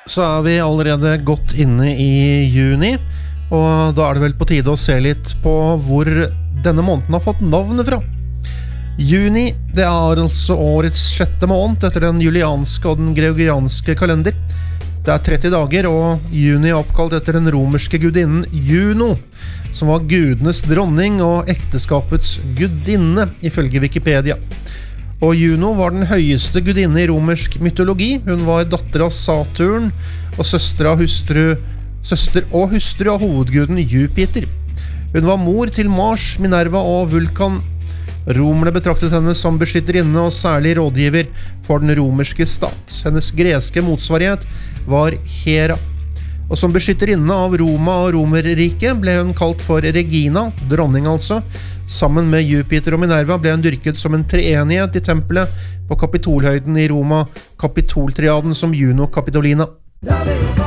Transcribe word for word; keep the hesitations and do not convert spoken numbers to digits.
så er vi allerede godt inne i juni, og da er det vel på tide å se litt på hvor denne måneden har fått navnet fra. Juni, det er altså årets sjette måned etter den julianske og den gregorianske kalender. Det er tretti dager, og juni er oppkalt etter den romerske gudinnen Juno, som var gudenes dronning og ekteskapets gudinne, ifølge Wikipedia. Og Juno var den høyeste gudinne i romersk mytologi. Hun var datter av Saturn og søster av hustru, søster og hustru av hovedguden Jupiter. Hun var mor til Mars, Minerva og Vulkan. Romerne betraktet henne som beskytterinne og særlig rådgiver for den romerske stat. Hennes greske motsvarighet var Hera. Og som beskytterinne av Roma og Romerriket ble hun kalt for Regina, dronning altså. Sammen med Jupiter og Minerva ble hun dyrket som en treenighet i tempelet på Kapitolhøyden i Roma, Kapitoltriaden som Juno Capitolina.